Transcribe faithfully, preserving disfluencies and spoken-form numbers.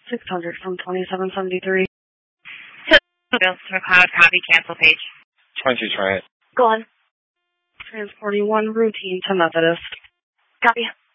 six hundred from twenty-seven seventy-three. Bills to McLeod, copy, cancel page. twenty-two, try it. Go on. Transporting one routine to Methodist. Copy.